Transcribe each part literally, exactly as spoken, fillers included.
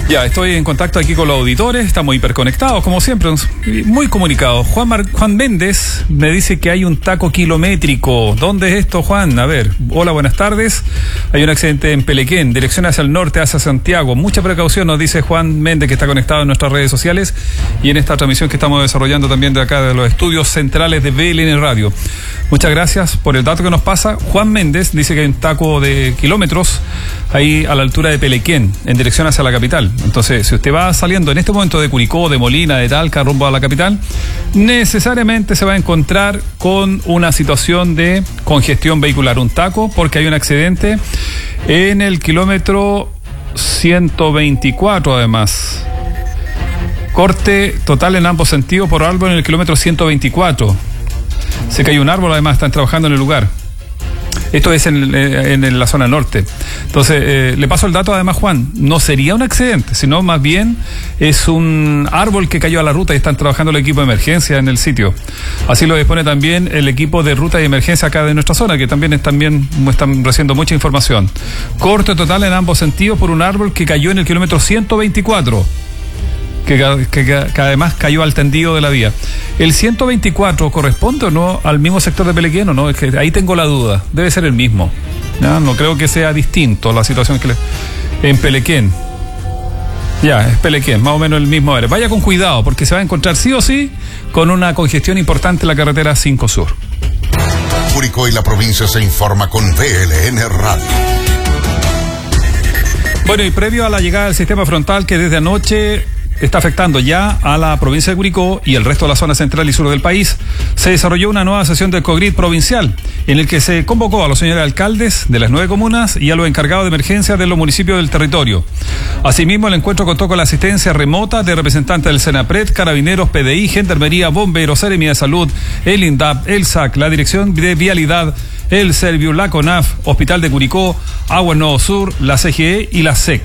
Ya, estoy en contacto aquí con los auditores, estamos hiperconectados, como siempre, muy comunicados. Juan, Mar- Juan Méndez me dice que hay un taco kilométrico. ¿Dónde es esto, Juan? A ver, hola, buenas tardes. Hay un accidente en Pelequén, dirección hacia el norte, hacia Santiago. Mucha precaución, nos dice Juan Méndez, que está conectado en nuestras redes sociales y en esta transmisión que estamos desarrollando también de acá, de los estudios centrales de B L N Radio. Muchas gracias por el dato que nos pasa. Juan Méndez dice que hay un taco de kilómetros ahí a la altura de Pelequén, en dirección hacia la capital. Entonces, si usted va saliendo en este momento de Curicó, de Molina, de Talca, rumbo a la capital, necesariamente se va a encontrar con una situación de congestión vehicular, un taco, porque hay un accidente en el kilómetro ciento veinticuatro, además. Corte total en ambos sentidos por árbol en el kilómetro ciento veinticuatro. Se cayó un árbol, además están trabajando en el lugar. Esto es en, en, en la zona norte. Entonces, eh, le paso el dato además, Juan, no sería un accidente, sino más bien es un árbol que cayó a la ruta y están trabajando el equipo de emergencia en el sitio. Así lo dispone también el equipo de ruta y emergencia acá de nuestra zona, que también están, bien, están recibiendo mucha información. Corte total en ambos sentidos por un árbol que cayó en el kilómetro ciento veinticuatro. Que, que, que además cayó al tendido de la vía. ¿El ciento veinticuatro corresponde o no al mismo sector de Pelequén o no? Es que ahí tengo la duda. Debe ser el mismo. ¿Ya? No creo que sea distinto la situación que le... en Pelequén. Ya, es Pelequén, más o menos el mismo área. Vaya con cuidado, porque se va a encontrar sí o sí con una congestión importante en la carretera cinco Sur. Curicó y la provincia se informa con B L N Radio. Bueno, y previo a la llegada del sistema frontal que desde anoche está afectando ya a la provincia de Curicó y el resto de la zona central y sur del país, se desarrolló una nueva sesión del COGRID provincial, en el que se convocó a los señores alcaldes de las nueve comunas y a los encargados de emergencia de los municipios del territorio. Asimismo, el encuentro contó con la asistencia remota de representantes del SENAPRED, Carabineros, P D I, Gendarmería, Bomberos, Seremía de Salud, el INDAP, el S A C, la Dirección de Vialidad, el Serviu, la CONAF, Hospital de Curicó, Aguas Nuevo Sur, la C G E y la S E C.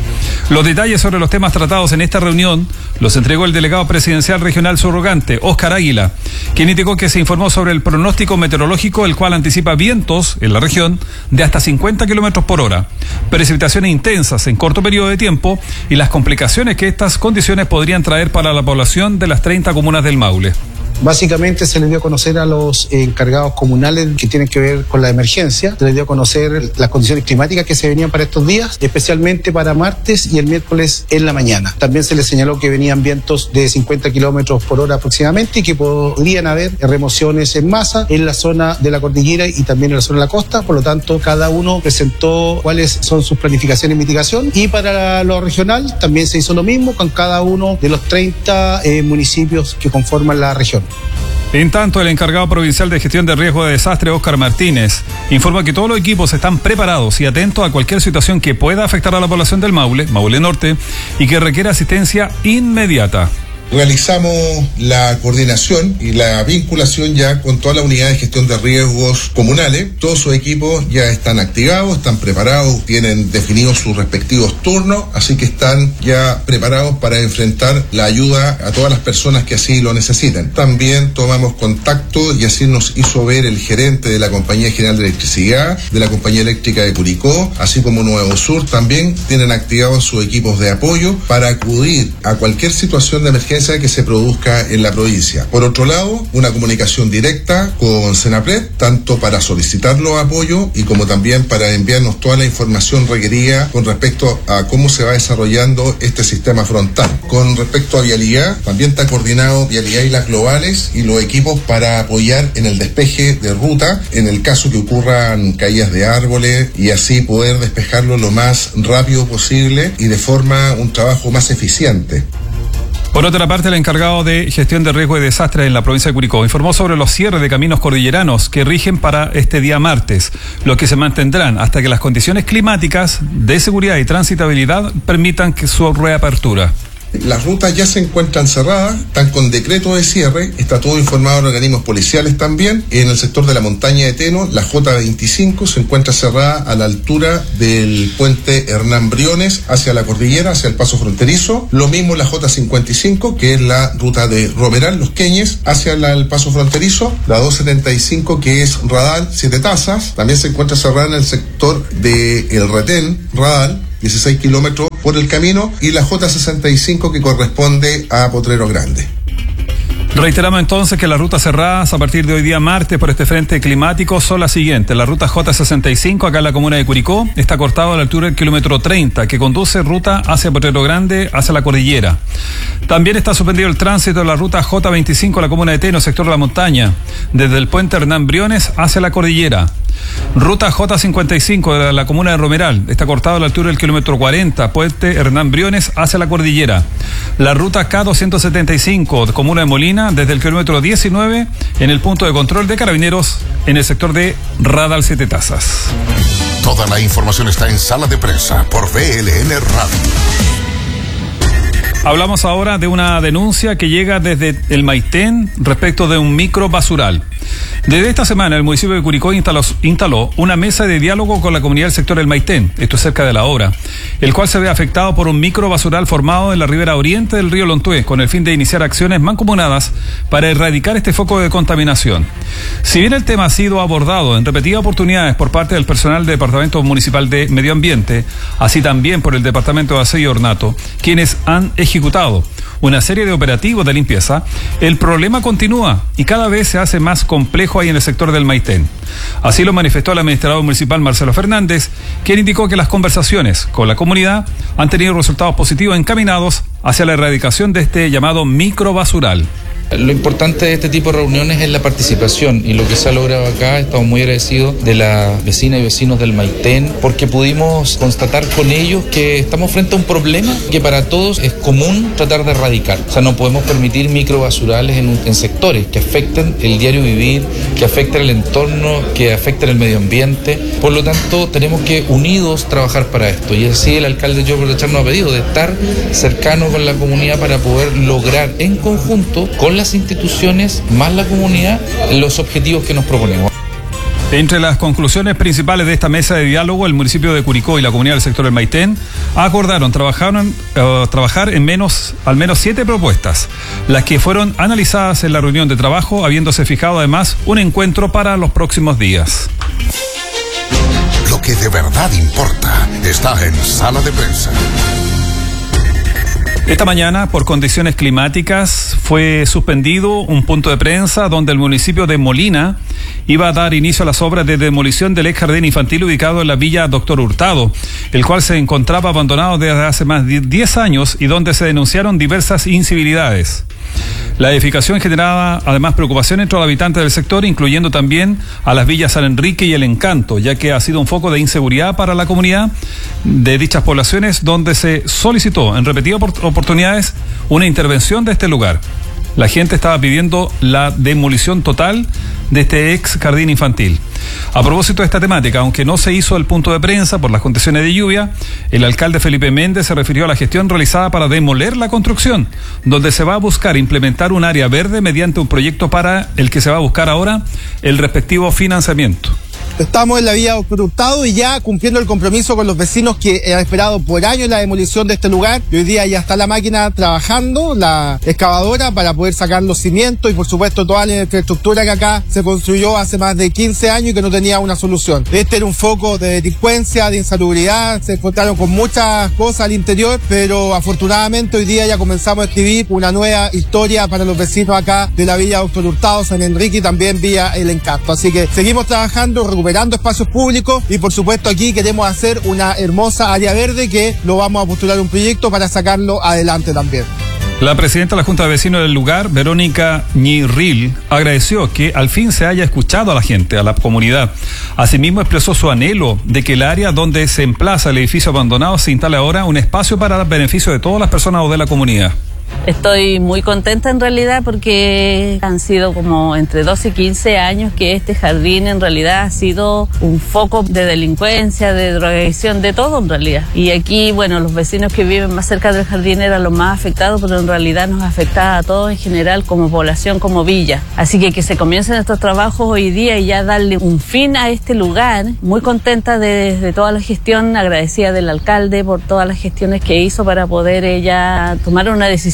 Los detalles sobre los temas tratados en esta reunión los entregó el delegado presidencial regional subrogante, Óscar Águila, quien indicó que se informó sobre el pronóstico meteorológico, el cual anticipa vientos en la región de hasta cincuenta kilómetros por hora, precipitaciones intensas en corto periodo de tiempo y las complicaciones que estas condiciones podrían traer para la población de las treinta comunas del Maule. Básicamente se les dio a conocer a los encargados comunales que tienen que ver con la emergencia, se les dio a conocer las condiciones climáticas que se venían para estos días, especialmente para martes y el miércoles en la mañana. También se les señaló que venían vientos de cincuenta kilómetros por hora aproximadamente y que podrían haber remociones en masa en la zona de la cordillera y también en la zona de la costa. Por lo tanto, cada uno presentó cuáles son sus planificaciones de mitigación, y para lo regional también se hizo lo mismo con cada uno de los treinta eh, municipios que conforman la región. En tanto, el encargado provincial de gestión de riesgo de desastre, Óscar Martínez, informa que todos los equipos están preparados y atentos a cualquier situación que pueda afectar a la población del Maule, Maule Norte, y que requiera asistencia inmediata. Realizamos la coordinación y la vinculación ya con todas las unidades de gestión de riesgos comunales. Todos sus equipos ya están activados, están preparados, tienen definidos sus respectivos turnos, así que están ya preparados para enfrentar la ayuda a todas las personas que así lo necesiten. También tomamos contacto y así nos hizo ver el gerente de la Compañía General de Electricidad, de la Compañía Eléctrica de Curicó, así como Nuevo Sur, también tienen activados sus equipos de apoyo para acudir a cualquier situación de emergencia que se produzca en la provincia. Por otro lado, una comunicación directa con SENAPRED, tanto para solicitar los apoyos y como también para enviarnos toda la información requerida con respecto a cómo se va desarrollando este sistema frontal. Con respecto a vialidad, también está coordinado Vialidad y las Globales y los equipos para apoyar en el despeje de ruta en el caso que ocurran caídas de árboles y así poder despejarlo lo más rápido posible y de forma un trabajo más eficiente. Por otra parte, el encargado de gestión de riesgo y desastres en la provincia de Curicó informó sobre los cierres de caminos cordilleranos que rigen para este día martes, los que se mantendrán hasta que las condiciones climáticas de seguridad y transitabilidad permitan que su reapertura. Las rutas ya se encuentran cerradas, están con decreto de cierre, está todo informado en organismos policiales también. En el sector de la montaña de Teno, la J veinticinco se encuentra cerrada a la altura del puente Hernán Briones hacia la cordillera, hacia el paso fronterizo. Lo mismo la J cincuenta y cinco, que es la ruta de Romeral, Los Queñes, hacia la, el paso fronterizo. La doscientos setenta y cinco, que es Radal, Siete Tazas, también se encuentra cerrada en el sector de El Retén, Radal, dieciséis kilómetros por el camino, y la J sesenta y cinco que corresponde a Potrero Grande. Reiteramos entonces que las rutas cerradas a partir de hoy día martes por este frente climático son las siguientes. La ruta J sesenta y cinco acá en la comuna de Curicó está cortada a la altura del kilómetro treinta, que conduce ruta hacia Potrero Grande, hacia la cordillera. También está suspendido el tránsito de la ruta J veinticinco a la comuna de Teno, sector de la montaña, desde el puente Hernán Briones hacia la cordillera. Ruta J cincuenta y cinco de la comuna de Romeral está cortada a la altura del kilómetro cuarenta, puente Hernán Briones hacia la cordillera. La ruta K doscientos setenta y cinco de comuna de Molina, desde el kilómetro diecinueve en el punto de control de Carabineros en el sector de Radal Siete Tazas. Toda la información está en Sala de Prensa por V L N Radio. Hablamos ahora de una denuncia que llega desde el Maitén respecto de un micro basural. Desde esta semana el municipio de Curicó instaló, instaló una mesa de diálogo con la comunidad del sector del Maitén, esto es cerca de la obra, el cual se ve afectado por un micro basural formado en la ribera oriente del río Lontué, con el fin de iniciar acciones mancomunadas para erradicar este foco de contaminación. Si bien el tema ha sido abordado en repetidas oportunidades por parte del personal del Departamento Municipal de Medio Ambiente, así también por el Departamento de Aseo y Ornato, quienes han ejecutado una serie de operativos de limpieza, el problema continúa y cada vez se hace más complejo ahí en el sector del Maitén. Así lo manifestó el administrador municipal Marcelo Fernández, quien indicó que las conversaciones con la comunidad han tenido resultados positivos encaminados hacia la erradicación de este llamado microbasural. Lo importante de este tipo de reuniones es la participación, y lo que se ha logrado acá, estamos muy agradecidos de las vecinas y vecinos del Maitén, porque pudimos constatar con ellos que estamos frente a un problema que para todos es común tratar de erradicar. O sea, no podemos permitir microbasurales en, en sectores que afecten el diario vivir, que afecten el entorno, que afecten el medio ambiente. Por lo tanto, tenemos que unidos trabajar para esto, y así el alcalde Joe Protechar nos ha pedido de estar cercano con la comunidad para poder lograr en conjunto con las instituciones más la comunidad los objetivos que nos proponemos. Entre las conclusiones principales de esta mesa de diálogo, el municipio de Curicó y la comunidad del sector del Maitén acordaron trabajaron, uh, trabajar en menos, al menos siete propuestas, las que fueron analizadas en la reunión de trabajo, habiéndose fijado además un encuentro para los próximos días. Lo que de verdad importa está en Sala de Prensa. Esta mañana, por condiciones climáticas, fue suspendido un punto de prensa donde el municipio de Molina iba a dar inicio a las obras de demolición del ex jardín infantil ubicado en la villa Doctor Hurtado, el cual se encontraba abandonado desde hace más de diez años y donde se denunciaron diversas incivilidades. La edificación generaba además preocupación entre los habitantes del sector, incluyendo también a las villas San Enrique y El Encanto, ya que ha sido un foco de inseguridad para la comunidad de dichas poblaciones, donde se solicitó en repetidas oportunidades una intervención de este lugar. La gente estaba pidiendo la demolición total de este ex jardín infantil. A propósito de esta temática, aunque no se hizo el punto de prensa por las condiciones de lluvia, el alcalde Felipe Méndez se refirió a la gestión realizada para demoler la construcción, donde se va a buscar implementar un área verde mediante un proyecto para el que se va a buscar ahora el respectivo financiamiento. Estamos en la vía Doctor Hurtado y ya cumpliendo el compromiso con los vecinos que han esperado por años la demolición de este lugar. Y hoy día ya está la máquina trabajando, la excavadora, para poder sacar los cimientos y por supuesto toda la infraestructura que acá se construyó hace más de quince años y que no tenía una solución. Este era un foco de delincuencia, de insalubridad, se encontraron con muchas cosas al interior, pero afortunadamente hoy día ya comenzamos a escribir una nueva historia para los vecinos acá de la villa Doctor Hurtado, San Enrique y también vía El Encanto. Así que seguimos trabajando, recuperando espacios públicos y por supuesto aquí queremos hacer una hermosa área verde que lo vamos a postular un proyecto para sacarlo adelante también. La presidenta de la Junta de Vecinos del lugar, Verónica Ñirril, agradeció que al fin se haya escuchado a la gente, a la comunidad. Asimismo expresó su anhelo de que el área donde se emplaza el edificio abandonado se instale ahora un espacio para el beneficio de todas las personas o de la comunidad. Estoy muy contenta en realidad porque han sido como entre doce y quince años que este jardín en realidad ha sido un foco de delincuencia, de drogadicción, de todo en realidad. Y aquí, bueno, los vecinos que viven más cerca del jardín eran los más afectados, pero en realidad nos afectaba a todos en general como población, como villa. Así que que se comiencen estos trabajos hoy día y ya darle un fin a este lugar. Muy contenta de, de toda la gestión, agradecida del alcalde por todas las gestiones que hizo para poder ella tomar una decisión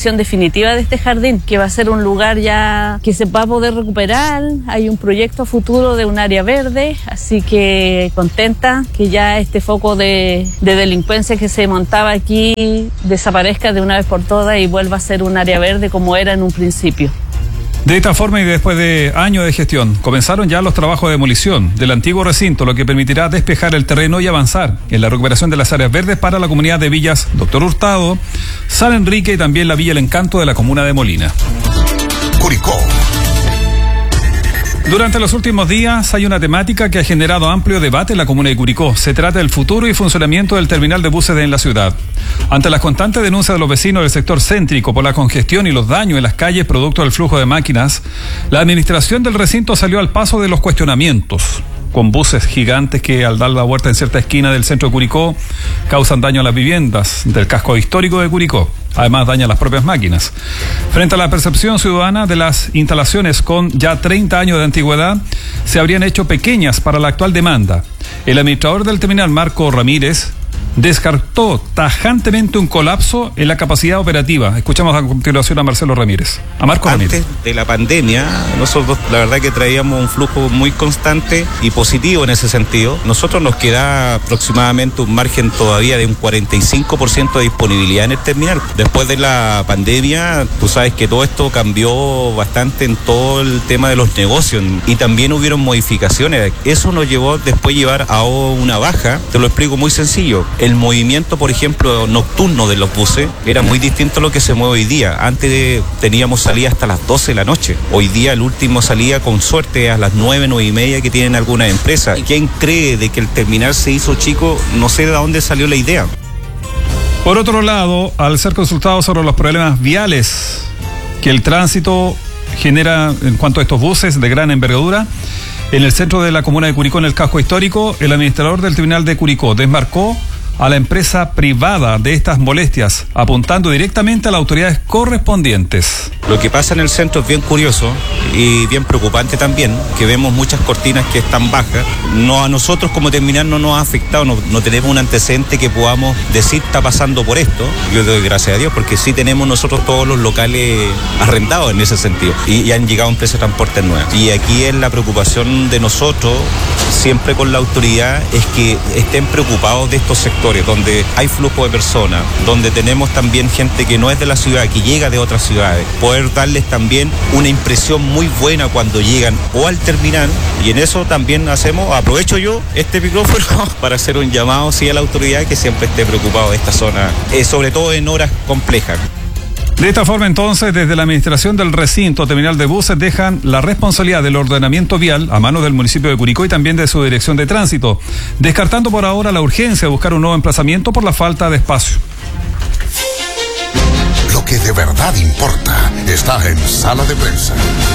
demolición definitiva de este jardín, que va a ser un lugar ya que se va a poder recuperar. Hay un proyecto futuro de un área verde, así que contenta que ya este foco de, de delincuencia que se montaba aquí desaparezca de una vez por todas y vuelva a ser un área verde como era en un principio. De esta forma y después de años de gestión, comenzaron ya los trabajos de demolición del antiguo recinto, lo que permitirá despejar el terreno y avanzar en la recuperación de las áreas verdes para la comunidad de Villas Doctor Hurtado, San Enrique y también la Villa El Encanto de la comuna de Molina. Curicó. Durante los últimos días hay una temática que ha generado amplio debate en la comuna de Curicó. Se trata del futuro y funcionamiento del terminal de buses en la ciudad. Ante las constantes denuncias de los vecinos del sector céntrico por la congestión y los daños en las calles producto del flujo de máquinas, la administración del recinto salió al paso de los cuestionamientos, con buses gigantes que al dar la vuelta en cierta esquina del centro de Curicó causan daño a las viviendas del casco histórico de Curicó. Además daña las propias máquinas. Frente a la percepción ciudadana de las instalaciones con ya treinta años de antigüedad, se habrían hecho pequeñas para la actual demanda. El administrador del terminal, Marco Ramírez, descartó tajantemente un colapso en la capacidad operativa. Escuchamos a continuación a Marcelo Ramírez, a Marco Antes Ramírez. de la pandemia, nosotros la verdad que traíamos un flujo muy constante y positivo en ese sentido. Nosotros nos queda aproximadamente un margen todavía de un cuarenta y cinco por ciento de disponibilidad en el terminal. Después de la pandemia, tú sabes que todo esto cambió bastante en todo el tema de los negocios y también hubieron modificaciones. Eso nos llevó después a llevar a una baja. Te lo explico muy sencillo. El movimiento, por ejemplo, nocturno de los buses era muy distinto a lo que se mueve hoy día. Antes de, teníamos salida hasta las doce de la noche. Hoy día el último salía con suerte a las nueve, nueve y media que tienen algunas empresas. ¿Quién cree de que el terminal se hizo chico? No sé de dónde salió la idea. Por otro lado, al ser consultado sobre los problemas viales que el tránsito genera en cuanto a estos buses de gran envergadura, en el centro de la comuna de Curicó, en el casco histórico, el administrador del terminal de Curicó desmarcó a la empresa privada de estas molestias, apuntando directamente a las autoridades correspondientes. Lo que pasa en el centro es bien curioso y bien preocupante también, que vemos muchas cortinas que están bajas. No, a nosotros como terminal no nos ha afectado, no, no tenemos un antecedente que podamos decir está pasando por esto. Yo doy gracias a Dios porque sí tenemos nosotros todos los locales arrendados en ese sentido y, y han llegado empresas de transporte nuevas. Y aquí es la preocupación de nosotros, siempre con la autoridad, es que estén preocupados de estos sectores donde hay flujo de personas, donde tenemos también gente que no es de la ciudad, que llega de otras ciudades, poder darles también una impresión muy buena cuando llegan o al terminal, y en eso también hacemos, aprovecho yo este micrófono para hacer un llamado sí a la autoridad que siempre esté preocupado de esta zona, eh, sobre todo en horas complejas. De esta forma, entonces, desde la administración del recinto terminal de buses dejan la responsabilidad del ordenamiento vial a manos del municipio de Curicó y también de su dirección de tránsito, descartando por ahora la urgencia de buscar un nuevo emplazamiento por la falta de espacio. Lo que de verdad importa está en Sala de Prensa.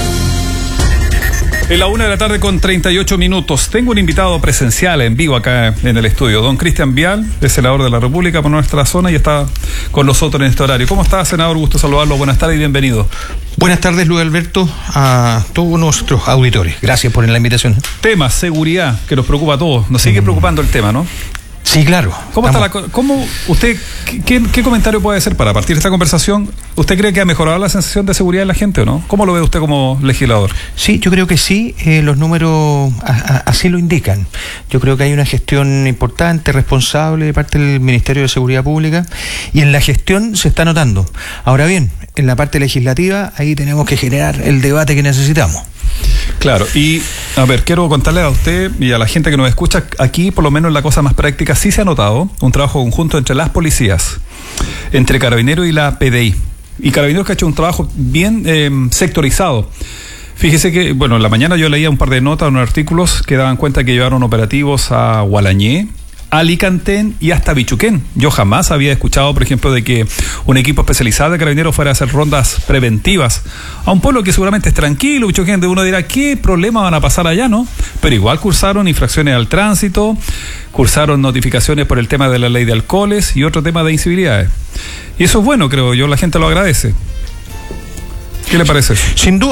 En la una de la tarde con treinta y ocho minutos. Tengo un invitado presencial en vivo acá en el estudio, don Cristian Vial, es senador de la República por nuestra zona y está con nosotros en este horario. ¿Cómo está, senador? Gusto saludarlo. Buenas tardes y bienvenido. Buenas tardes, Luis Alberto, a todos nuestros auditores. Gracias por la invitación. Tema, seguridad, que nos preocupa a todos. Nos sigue mm. preocupando el tema, ¿no? Sí, claro. ¿Cómo está la, cómo usted, qué, qué comentario puede hacer para partir de esta conversación? ¿Usted cree que ha mejorado la sensación de seguridad de la gente o no? ¿Cómo lo ve usted como legislador? Sí, yo creo que sí, eh, los números a, a, así lo indican. Yo creo que hay una gestión importante, responsable de parte del Ministerio de Seguridad Pública y en la gestión se está notando. Ahora bien, en la parte legislativa, ahí tenemos que generar el debate que necesitamos. Claro, y a ver, quiero contarle a usted y a la gente que nos escucha, aquí por lo menos la cosa más práctica sí se ha notado un trabajo conjunto entre las policías, entre Carabineros y la P D I, y Carabineros que ha hecho un trabajo bien eh, sectorizado. Fíjese que, bueno, en la mañana yo leía un par de notas, unos artículos que daban cuenta que llevaron operativos a Gualañé, Alicantén y hasta Bichuquén. Yo jamás había escuchado, por ejemplo, de que un equipo especializado de Carabineros fuera a hacer rondas preventivas a un pueblo que seguramente es tranquilo. Bichuquén, de uno dirá, ¿qué problema van a pasar allá, no? Pero igual cursaron infracciones al tránsito, cursaron notificaciones por el tema de la ley de alcoholes y otro tema de incivilidades. Y eso es bueno, creo yo, la gente lo agradece. ¿Qué le parece? Sin duda.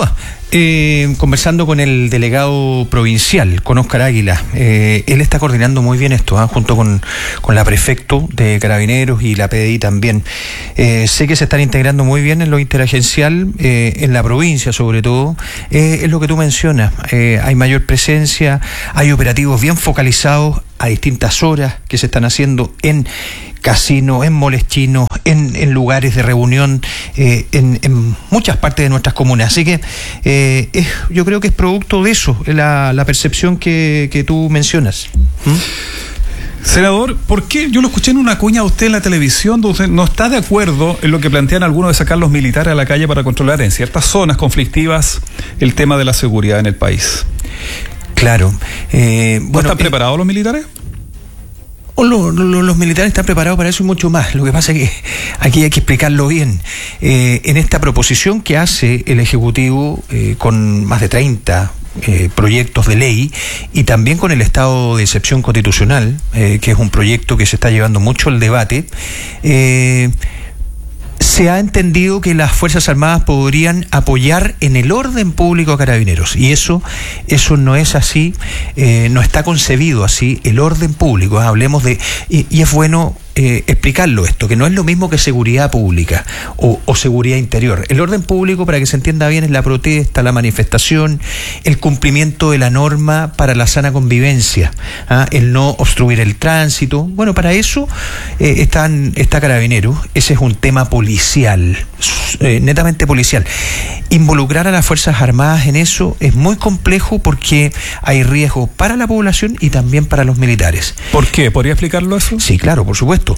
Eh, conversando con el delegado provincial, con Óscar Águila, eh, él está coordinando muy bien esto, ¿eh? junto con, con la prefecto de Carabineros y la P D I también. Eh, sé que se están integrando muy bien en lo interagencial, eh, en la provincia sobre todo. Eh, es lo que tú mencionas, eh, hay mayor presencia, hay operativos bien focalizados a distintas horas que se están haciendo en casinos, en molechinos, en, en lugares de reunión, eh, en, en muchas partes de nuestras comunas. Así que eh, es, yo creo que es producto de eso, la, la percepción que, que tú mencionas. ¿Mm? Senador, ¿por qué? Yo lo escuché en una cuña a usted en la televisión, donde usted no está de acuerdo en lo que plantean algunos de sacar los militares a la calle para controlar en ciertas zonas conflictivas el tema de la seguridad en el país. Claro. Eh, ¿No bueno, están preparados eh, los militares? O lo, lo, los militares están preparados para eso y mucho más. Lo que pasa es que aquí hay que explicarlo bien. Eh, en esta proposición que hace el Ejecutivo eh, con más de treinta eh, proyectos de ley y también con el estado de excepción constitucional, eh, que es un proyecto que se está llevando mucho el debate, eh, se ha entendido que las Fuerzas Armadas podrían apoyar en el orden público a Carabineros, y eso eso no es así, eh, no está concebido así el orden público. ¿eh? Hablemos de, y, y es bueno eh, explicarlo esto, que no es lo mismo que seguridad pública o, o seguridad interior. El orden público, para que se entienda bien, es la protesta, la manifestación, el cumplimiento de la norma para la sana convivencia, ¿ah? el no obstruir el tránsito. Bueno, para eso eh, están, está Carabineros. Ese es un tema policial, eh, netamente policial. Involucrar a las Fuerzas Armadas en eso es muy complejo porque hay riesgo para la población y también para los militares. ¿Por qué? ¿Podría explicarlo eso? Sí, claro, por supuesto.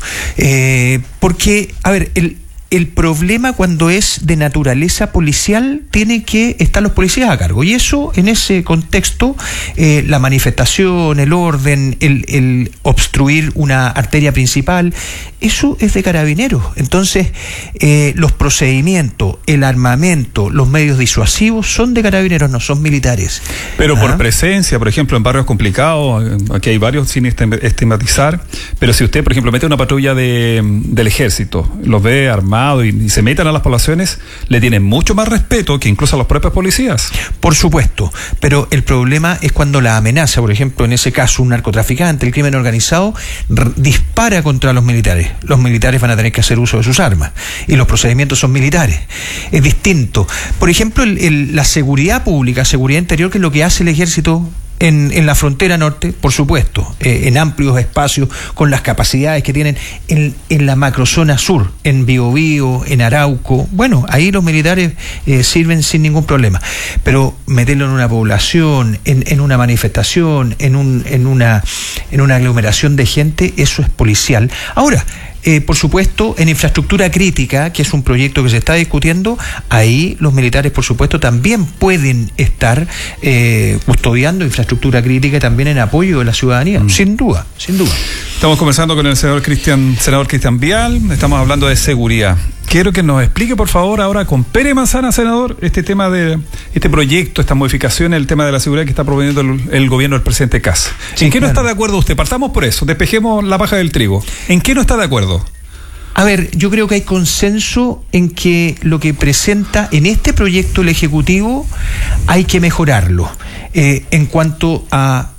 Eh, porque, a ver, el... El problema cuando es de naturaleza policial tiene que estar los policías a cargo, y eso, en ese contexto, eh, la manifestación, el orden, el, el obstruir una arteria principal, eso es de Carabineros. Entonces, eh, los procedimientos, el armamento, los medios disuasivos son de Carabineros, no son militares. Pero ¿Ah? por presencia, por ejemplo, en barrios complicados, aquí hay varios sin estigmatizar, pero si usted, por ejemplo, mete una patrulla de, del ejército, los ve armados, Y, y se metan a las poblaciones, le tienen mucho más respeto que incluso a los propios policías. Por supuesto, pero el problema es cuando la amenaza, por ejemplo, en ese caso un narcotraficante, el crimen organizado, r- dispara contra los militares. Los militares van a tener que hacer uso de sus armas y los procedimientos son militares. Es distinto. Por ejemplo, el, el, la seguridad pública, seguridad interior, que es lo que hace el ejército En, en la frontera norte, por supuesto, eh, en amplios espacios, con las capacidades que tienen en, en la macrozona sur, en Biobío, en Arauco. Bueno, ahí los militares eh, sirven sin ningún problema. Pero meterlo en una población, en, en una manifestación, en, un, en, una, en una aglomeración de gente, eso es policial. Ahora, Eh, por supuesto, en infraestructura crítica, que es un proyecto que se está discutiendo, ahí los militares, por supuesto, también pueden estar eh, custodiando infraestructura crítica y también en apoyo de la ciudadanía, mm. sin duda, sin duda. Estamos conversando con el senador Cristian, senador Cristian Vial, estamos hablando de seguridad. Quiero que nos explique, por favor, ahora con Pere Manzana, senador, este tema de, este proyecto, esta modificación, el tema de la seguridad que está proponiendo el, el gobierno del presidente Kast. Sí, ¿En qué claro. no está de acuerdo usted? Partamos por eso, despejemos la paja del trigo. ¿En qué no está de acuerdo? A ver, yo creo que hay consenso en que lo que presenta en este proyecto el Ejecutivo hay que mejorarlo. Eh, en cuanto a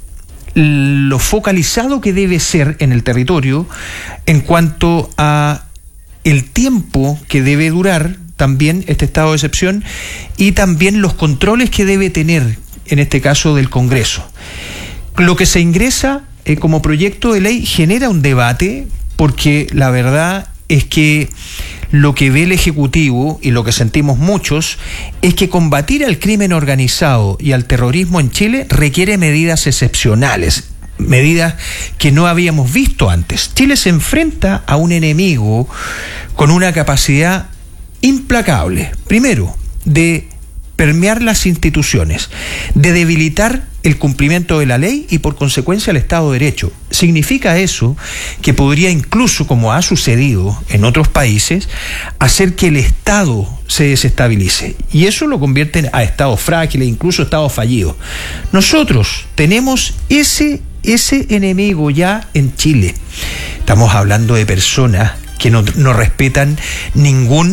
lo focalizado que debe ser en el territorio, en cuanto a el tiempo que debe durar también este estado de excepción y también los controles que debe tener, en este caso del Congreso. Lo que se ingresa eh, como proyecto de ley genera un debate, porque la verdad es que lo que ve el Ejecutivo y lo que sentimos muchos es que combatir al crimen organizado y al terrorismo en Chile requiere medidas excepcionales, medidas que no habíamos visto antes. Chile se enfrenta a un enemigo con una capacidad implacable, primero, de permear las instituciones, de debilitar el cumplimiento de la ley y por consecuencia el Estado de Derecho. Significa eso que podría incluso, como ha sucedido en otros países, hacer que el Estado se desestabilice, y eso lo convierte a estados frágiles, incluso estados fallidos. Nosotros tenemos ese, ese enemigo ya en Chile. Estamos hablando de personas que no, no respetan ningún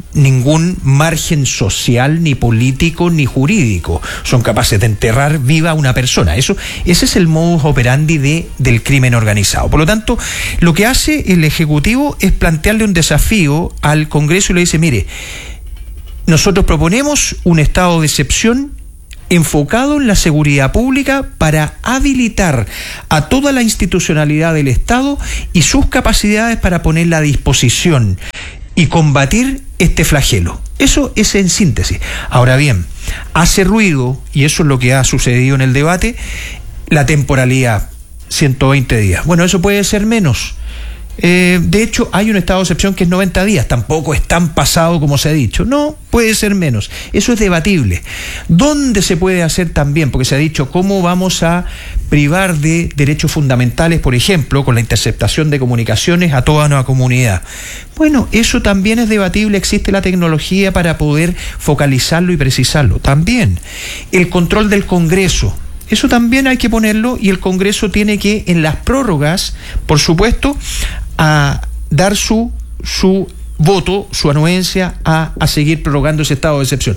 ningún margen social, ni político, ni jurídico. Son capaces de enterrar viva a una persona. Eso, ese es el modus operandi de, del crimen organizado. Por lo tanto, lo que hace el Ejecutivo es plantearle un desafío al Congreso y le dice, mire, nosotros proponemos un estado de excepción enfocado en la seguridad pública para habilitar a toda la institucionalidad del Estado y sus capacidades para ponerla a disposición y combatir este flagelo. Eso es en síntesis. Ahora bien, hace ruido, y eso es lo que ha sucedido en el debate, la temporalidad, ciento veinte días. Bueno, eso puede ser menos. Eh, de hecho, hay un estado de excepción que es noventa días, tampoco es tan pasado como se ha dicho. No, puede ser menos. Eso es debatible. ¿Dónde se puede hacer también? Porque se ha dicho, ¿cómo vamos a privar de derechos fundamentales, por ejemplo, con la interceptación de comunicaciones a toda una comunidad? Bueno, eso también es debatible. Existe la tecnología para poder focalizarlo y precisarlo. También el control del Congreso. Eso también hay que ponerlo, y el Congreso tiene que, en las prórrogas, por supuesto, a dar su su voto, su anuencia a, a seguir prorrogando ese estado de excepción.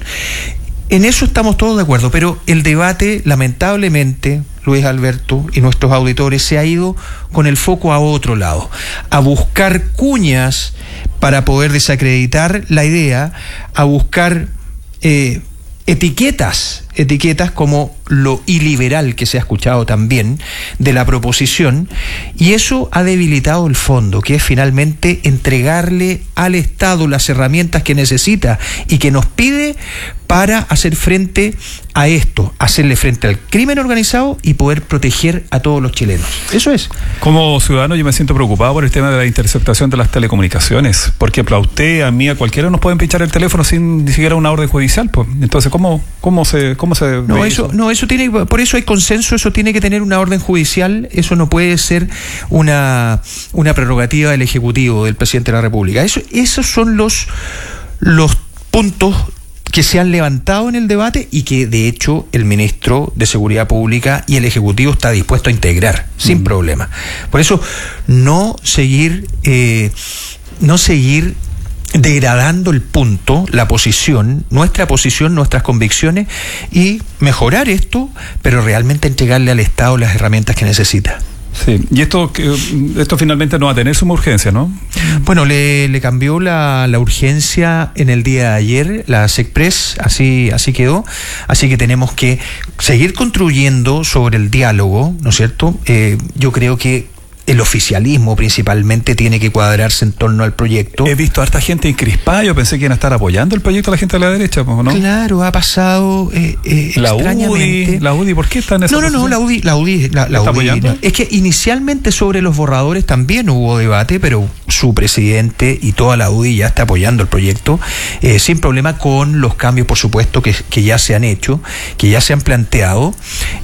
En eso estamos todos de acuerdo, pero el debate, lamentablemente, Luis Alberto y nuestros auditores, se ha ido con el foco a otro lado, a buscar cuñas para poder desacreditar la idea, a buscar eh, etiquetas, etiquetas como lo iliberal que se ha escuchado también de la proposición, y eso ha debilitado el fondo, que es finalmente entregarle al Estado las herramientas que necesita y que nos pide para hacer frente a esto, hacerle frente al crimen organizado y poder proteger a todos los chilenos. Eso es. Como ciudadano yo me siento preocupado por el tema de la interceptación de las telecomunicaciones, porque a usted, a mí, a cualquiera nos pueden pinchar el teléfono sin ni siquiera una orden judicial, pues. Entonces, ¿cómo, cómo se, cómo se no, ve eso, eso? No, eso tiene, por eso hay consenso, eso tiene que tener una orden judicial, eso no puede ser una, una prerrogativa del Ejecutivo, del Presidente de la República. Eso, esos son los, los puntos que se han levantado en el debate y que de hecho el ministro de Seguridad Pública y el Ejecutivo está dispuesto a integrar sin mm. problema. Por eso no seguir eh, no seguir degradando el punto, la posición, nuestra posición, nuestras convicciones, y mejorar esto, pero realmente entregarle al Estado las herramientas que necesita. Sí, y esto esto finalmente no va a tener suma urgencia, ¿no? Bueno, le, le cambió la, la urgencia en el día de ayer, la SECPRES, así, así quedó, así que tenemos que seguir construyendo sobre el diálogo, ¿no es cierto? Eh, yo creo que el oficialismo principalmente tiene que cuadrarse en torno al proyecto. He visto a harta gente encrispada, yo pensé que iban a estar apoyando el proyecto a la gente de la derecha, ¿no? Claro, ha pasado eh, eh, la extrañamente. UDI, la UDI, ¿por qué están en esa No, no, no, la UDI, la UDI, la, la UDI no. Es que inicialmente sobre los borradores también hubo debate, pero su presidente y toda la UDI ya está apoyando el proyecto, eh, sin problema, con los cambios, por supuesto, que, que ya se han hecho, que ya se han planteado.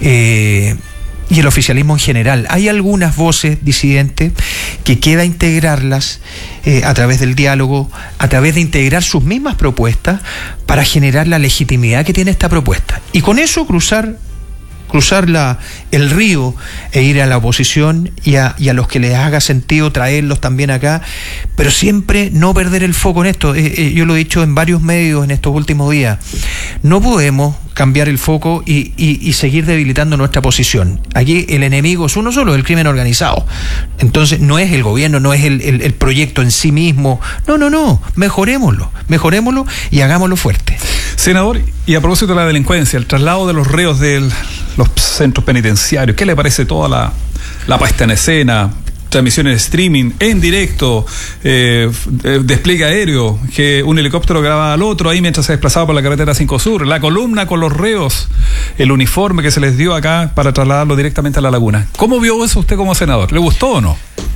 Eh, y el oficialismo en general. Hay algunas voces disidentes que queda integrarlas eh, a través del diálogo, a través de integrar sus mismas propuestas para generar la legitimidad que tiene esta propuesta. Y con eso cruzar cruzar la, el río e ir a la oposición y a, y a los que les haga sentido traerlos también acá, pero siempre no perder el foco en esto. Eh, eh, yo lo he dicho en varios medios en estos últimos días. No podemos cambiar el foco y, y, y seguir debilitando nuestra posición. Aquí el enemigo es uno solo, el crimen organizado. Entonces no es el gobierno, no es el, el, el proyecto en sí mismo. No, no, no. Mejorémoslo, mejorémoslo y hagámoslo fuerte. Senador, y a propósito de la delincuencia, el traslado de los reos de los centros penitenciarios, ¿qué le parece toda la, la puesta en escena? Transmisiones de streaming, en directo, eh, despliegue aéreo, que un helicóptero graba al otro ahí mientras se desplazaba por la carretera cinco Sur, la columna con los reos, el uniforme que se les dio acá para trasladarlo directamente a la laguna. ¿Cómo vio eso usted como senador? ¿Le gustó o no?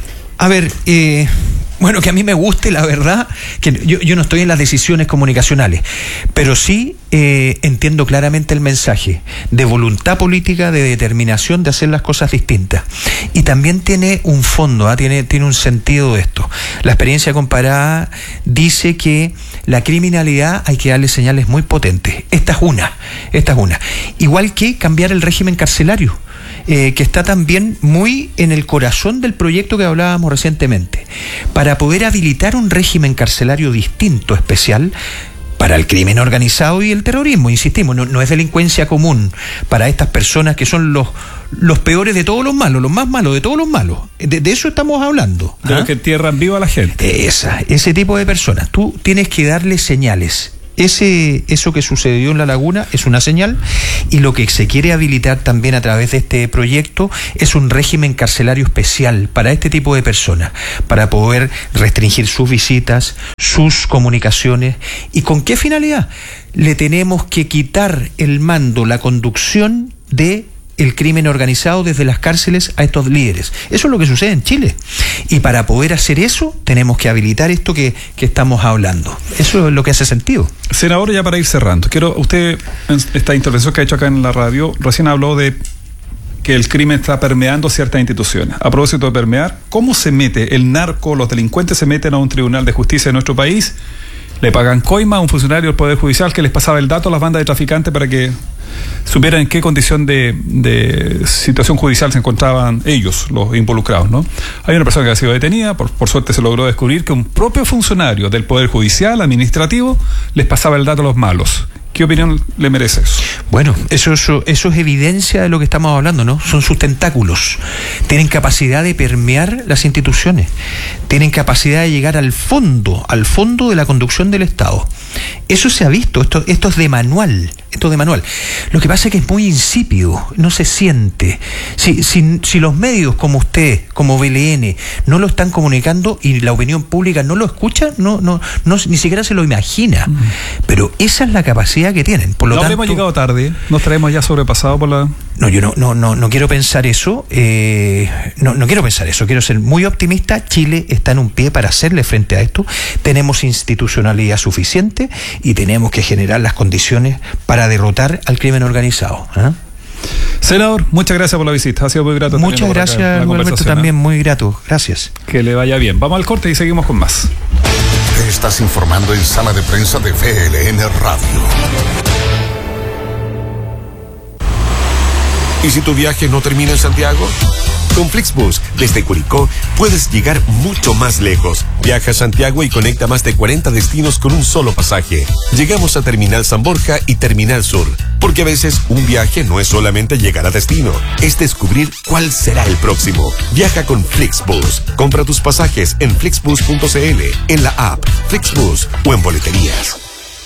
A ver, eh... Bueno, que a mí me guste, la verdad, que yo, yo no estoy en las decisiones comunicacionales, pero sí eh, entiendo claramente el mensaje de voluntad política, de determinación de hacer las cosas distintas. Y también tiene un fondo, ¿eh? tiene, tiene un sentido de esto. La experiencia comparada dice que la criminalidad hay que darle señales muy potentes. Esta es una, esta es una. Igual que cambiar el régimen carcelario. eh, que está también muy en el corazón del proyecto que hablábamos recientemente, para poder habilitar un régimen carcelario distinto, especial, para el crimen organizado y el terrorismo. Insistimos, no, no es delincuencia común para estas personas que son los los peores de todos los malos, los más malos de todos los malos. De, de eso estamos hablando. De ¿ah? los que entierran viva a la gente. Esa, ese tipo de personas. Tú tienes que darle señales. Ese, eso que sucedió en La Laguna es una señal, y lo que se quiere habilitar también a través de este proyecto es un régimen carcelario especial para este tipo de personas, para poder restringir sus visitas, sus comunicaciones. ¿Y con qué finalidad? Le tenemos que quitar el mando, la conducción de el crimen organizado desde las cárceles a estos líderes. Eso es lo que sucede en Chile. Y para poder hacer eso, tenemos que habilitar esto que, que estamos hablando. Eso es lo que hace sentido. Senador, ya para ir cerrando, quiero, usted, en esta intervención que ha hecho acá en la radio, recién habló de que el crimen está permeando ciertas instituciones. A propósito de permear, ¿cómo se mete el narco, los delincuentes se meten a un tribunal de justicia de nuestro país? Le pagan coima a un funcionario del Poder Judicial que les pasaba el dato a las bandas de traficantes para que supieran en qué condición de, de situación judicial se encontraban ellos, los involucrados, ¿no? Hay una persona que ha sido detenida, por, por suerte se logró descubrir que un propio funcionario del Poder Judicial, administrativo, les pasaba el dato a los malos. ¿Qué opinión le merece eso? Bueno, eso, eso, eso es evidencia de lo que estamos hablando, ¿no? Son sus tentáculos. Tienen capacidad de permear las instituciones. Tienen capacidad de llegar al fondo, al fondo de la conducción del Estado. Eso se ha visto, esto, esto es de manual. Esto de manual. Lo que pasa es que es muy insípido, no se siente. Si, si, si los medios como usted, como B L N, no lo están comunicando y la opinión pública no lo escucha, no, no, no ni siquiera se lo imagina. Mm. Pero esa es la capacidad que tienen. Por lo no tanto, hemos llegado tarde, nos traemos ya sobrepasado por la... No, yo no, no, no, no quiero pensar eso, eh, no, no quiero pensar eso, quiero ser muy optimista. Chile está en un pie para hacerle frente a esto. Tenemos institucionalidad suficiente y tenemos que generar las condiciones para derrotar al crimen organizado. ¿eh? Senador, muchas gracias por la visita, ha sido muy grato. Muchas gracias, Alberto, también muy grato, gracias. Que le vaya bien. Vamos al corte y seguimos con más. Te estás informando en Sala de Prensa de V L N Radio. ¿Y si tu viaje no termina en Santiago? Con Flixbus, desde Curicó, puedes llegar mucho más lejos. Viaja a Santiago y conecta más de cuarenta destinos con un solo pasaje. Llegamos a Terminal San Borja y Terminal Sur, porque a veces un viaje no es solamente llegar a destino, es descubrir cuál será el próximo. Viaja con Flixbus. Compra tus pasajes en flixbus punto c l, en la app Flixbus o en boleterías.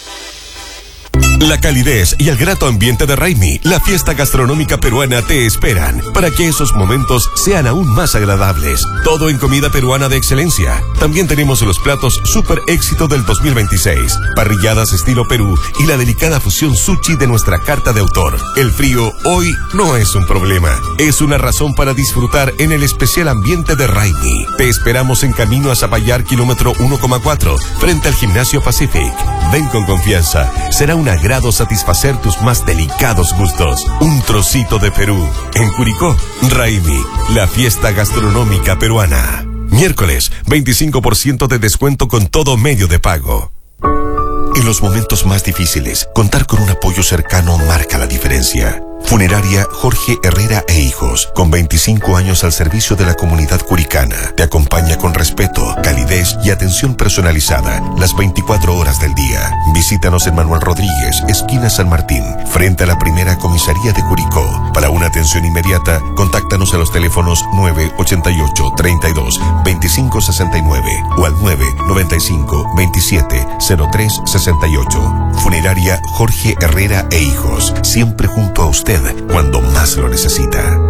La calidez y el grato ambiente de Raimi, la fiesta gastronómica peruana, te esperan para que esos momentos sean aún más agradables. Todo en comida peruana de excelencia. También tenemos los platos super éxito del dos mil veintiséis, parrilladas estilo Perú y la delicada fusión sushi de nuestra carta de autor. El frío hoy no es un problema, es una razón para disfrutar en el especial ambiente de Raimi. Te esperamos en camino a Zapallar, kilómetro uno coma cuatro, frente al Gimnasio Pacific. Ven con confianza, será un agrado satisfacer tus más delicados gustos. Un trocito de Perú. En Curicó, Raimi, la fiesta gastronómica peruana. Miércoles, veinticinco por ciento de descuento con todo medio de pago. En los momentos más difíciles, contar con un apoyo cercano marca la diferencia. Funeraria Jorge Herrera e Hijos, con veinticinco años al servicio de la comunidad curicana, te acompaña con respeto, calidez y atención personalizada las veinticuatro horas del día. Visítanos en Manuel Rodríguez, esquina San Martín, frente a la primera comisaría de Curicó. Para una atención inmediata, contáctanos a los teléfonos nueve ochenta y ocho, treinta y dos, veinticinco sesenta y nueve o al nueve noventa y cinco, veintisiete, cero tres sesenta y ocho. Funeraria Jorge Herrera e Hijos, siempre junto a usted cuando más lo necesita.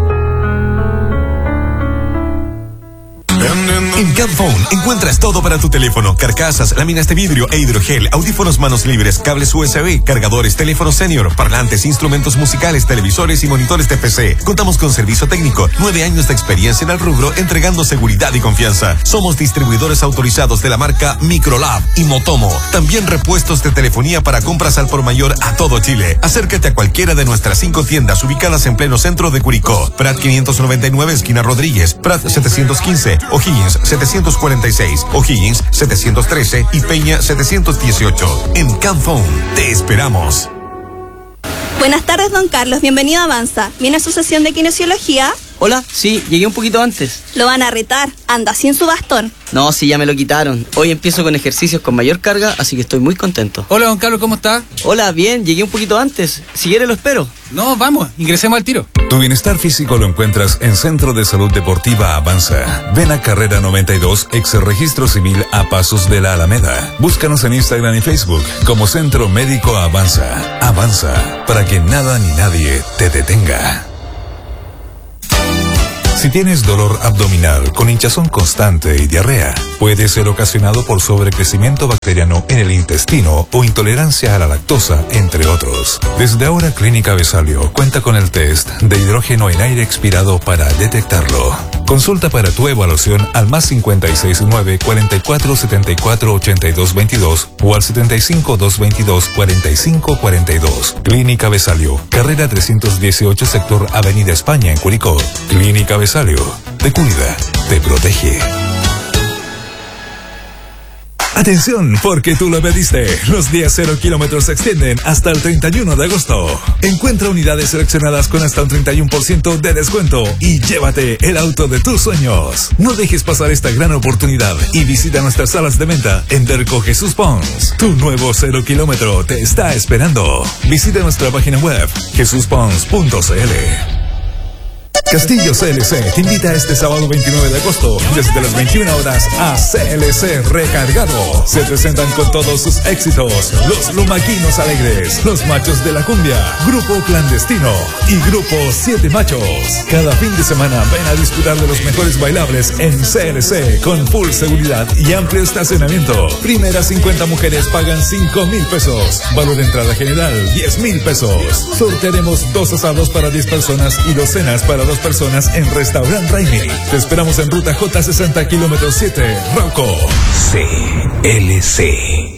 En Camphone encuentras todo para tu teléfono: carcasas, láminas de vidrio e hidrogel, audífonos manos libres, cables U S B, cargadores, teléfonos senior, parlantes, instrumentos musicales, televisores y monitores de P C. Contamos con servicio técnico, nueve años de experiencia en el rubro, entregando seguridad y confianza. Somos distribuidores autorizados de la marca Microlab y Motomo. También repuestos de telefonía para compras al por mayor a todo Chile. Acércate a cualquiera de nuestras cinco tiendas ubicadas en pleno centro de Curicó: Prat quinientos noventa y nueve, esquina Rodríguez; Prat setecientos quince, O'Higgins setecientos cuarenta y seis, O'Higgins setecientos trece y Peña setecientos dieciocho. En Camphone te esperamos. Buenas tardes, don Carlos. Bienvenido a Avanza. ¿Viene a su sesión de kinesiología? Hola, sí, llegué un poquito antes. Lo van a retar. Anda sin su bastón. No, sí, ya me lo quitaron. Hoy empiezo con ejercicios con mayor carga, así que estoy muy contento. Hola, don Carlos, ¿cómo está? Hola, bien, llegué un poquito antes. Si quiere lo espero. No, vamos, ingresemos al tiro. Tu bienestar físico lo encuentras en Centro de Salud Deportiva Avanza. Ven a Carrera noventa y dos, ex Registro Civil a pasos de la Alameda. Búscanos en Instagram y Facebook como Centro Médico Avanza. Avanza, para que nada ni nadie te detenga. Si tienes dolor abdominal con hinchazón constante y diarrea, puede ser ocasionado por sobrecrecimiento bacteriano en el intestino o intolerancia a la lactosa, entre otros. Desde ahora, Clínica Besalio cuenta con el test de hidrógeno en aire expirado para detectarlo. Consulta para tu evaluación al más cincuenta y seis nueve, cuarenta y cuatro, setenta y cuatro, ochenta y dos veintidós o al setenta y cinco, doscientos veintidós, cuarenta y cinco cuarenta y dos. Clínica Besalio, carrera trescientos dieciocho, sector Avenida España, en Curicó. Clínica Besalio, te cuida, te protege. Atención, porque tú lo pediste. Los días cero kilómetros se extienden hasta el treinta y uno de agosto. Encuentra unidades seleccionadas con hasta un treinta y uno por ciento de descuento y llévate el auto de tus sueños. No dejes pasar esta gran oportunidad y visita nuestras salas de venta en Derco Jesús Pons. Tu nuevo cero kilómetro te está esperando. Visita nuestra página web jesús pons punto c l. Castillo C L C te invita este sábado veintinueve de agosto desde las veintiuna horas a C L C Recargado. Se presentan con todos sus éxitos los Lumaquinos Alegres, los Machos de la Cumbia, Grupo Clandestino y Grupo Siete Machos. Cada fin de semana ven a disfrutar de los mejores bailables en C L C con full seguridad y amplio estacionamiento. Primeras cincuenta mujeres pagan cinco mil pesos. Valor de entrada general diez mil pesos. Sortearemos dos asados para diez personas y dos cenas para dos personas en Restaurant Raimi. Te esperamos en ruta J sesenta kilómetros siete, Rauco. C L C.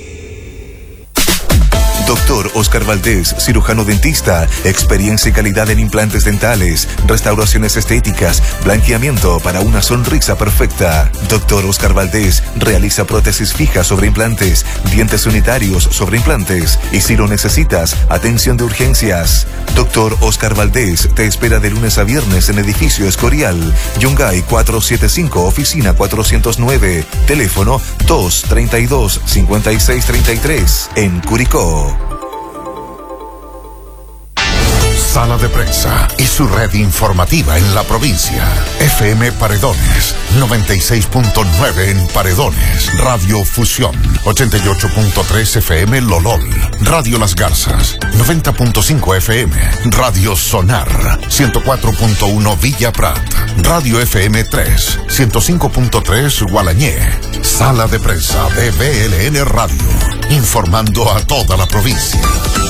Doctor Oscar Valdés, cirujano dentista, experiencia y calidad en implantes dentales, restauraciones estéticas, blanqueamiento para una sonrisa perfecta. Doctor Oscar Valdés realiza prótesis fijas sobre implantes, dientes unitarios sobre implantes y si lo necesitas, atención de urgencias. Doctor Oscar Valdés te espera de lunes a viernes en edificio Escorial, Yungay cuatrocientos setenta y cinco, oficina cuatrocientos nueve, teléfono dos treinta y dos, cincuenta y seis treinta y tres, en Curicó. Sala de Prensa y su red informativa en la provincia. F M Paredones, noventa y seis punto nueve en Paredones. Radio Fusión, ochenta y ocho punto tres F M Lolol. Radio Las Garzas, noventa punto cinco F M. Radio Sonar, ciento cuatro punto uno Villa Prat. Radio F M tres, ciento cinco punto tres Gualañé. Sala de Prensa de B L N Radio, informando a toda la provincia.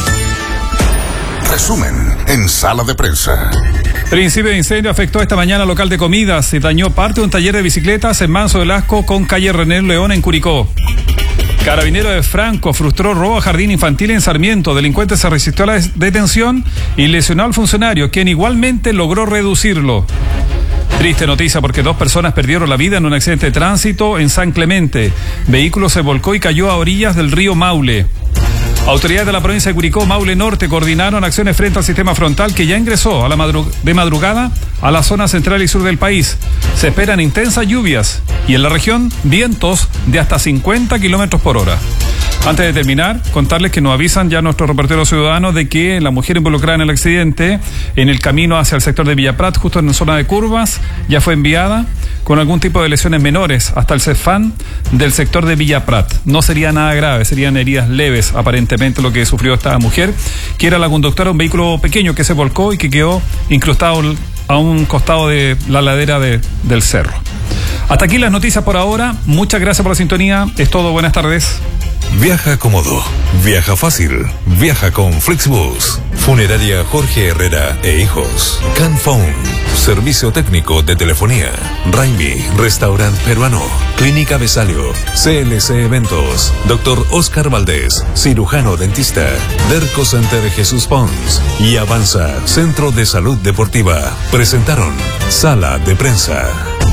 Resumen en Sala de Prensa. Principio de incendio afectó esta mañana local de comidas y dañó parte de un taller de bicicletas en Manso del Asco con calle René León en Curicó. Carabinero de Franco frustró robo a jardín infantil en Sarmiento. Delincuente se resistió a la detención y lesionó al funcionario, quien igualmente logró reducirlo. Triste noticia porque dos personas perdieron la vida en un accidente de tránsito en San Clemente. Vehículo se volcó y cayó a orillas del río Maule. Autoridades de la provincia de Curicó, Maule Norte, coordinaron acciones frente al sistema frontal que ya ingresó a la madru- de madrugada a la zona central y sur del país. Se esperan intensas lluvias y en la región vientos de hasta cincuenta kilómetros por hora. Antes de terminar, contarles que nos avisan ya nuestros reporteros ciudadanos de que la mujer involucrada en el accidente en el camino hacia el sector de Villa Prat, justo en la zona de curvas, ya fue enviada con algún tipo de lesiones menores hasta el CEFAN del sector de Villa Prat. No sería nada grave, serían heridas leves aparentemente lo que sufrió esta mujer, que era la conductora de un vehículo pequeño que se volcó y que quedó incrustado a un costado de la ladera de, del cerro. Hasta aquí las noticias por ahora. Muchas gracias por la sintonía. Es todo. Buenas tardes. Viaja cómodo, viaja fácil, viaja con Flixbus. Funeraria Jorge Herrera e Hijos. Canphone, servicio técnico de telefonía. Raimi, restaurante peruano. Clínica Besalio, C L C Eventos. Doctor Oscar Valdés, cirujano dentista. Derco Center Jesús Pons y Avanza, Centro de Salud Deportiva. Presentaron Sala de Prensa.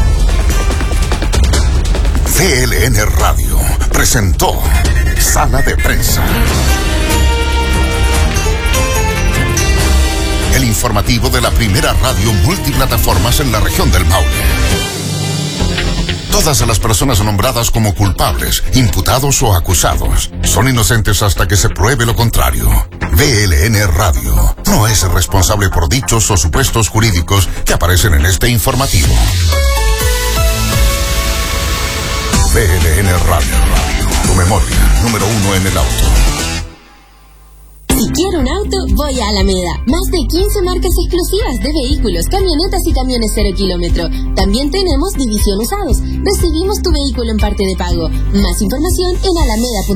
C L N Radio presentó Sala de Prensa. el informativo de la primera radio multiplataformas en la región del Maule. Todas las personas nombradas como culpables, imputados o acusados son inocentes hasta que se pruebe lo contrario. V L N Radio no es responsable por dichos o supuestos jurídicos que aparecen en este informativo. V L N Radio, tu memoria, número uno en el auto. Si quiero un auto, voy a Alameda. Más de quince marcas exclusivas de vehículos, camionetas y camiones cero kilómetro. También tenemos división usados. Recibimos tu vehículo en parte de pago. Más información en alameda punto com.